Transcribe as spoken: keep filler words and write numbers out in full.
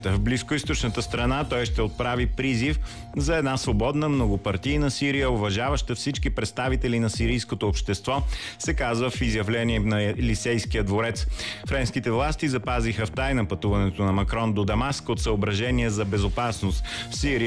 В близкоизточната страна той ще отправи призив за една свободна, многопартийна Сирия, уважаваща всички представители на сирийското общество, се казва в изявление на Елисейския дворец. Френските власти запазиха в тайна пътуването на Макрон до Дамаск от съображения за безопасност. В Сирия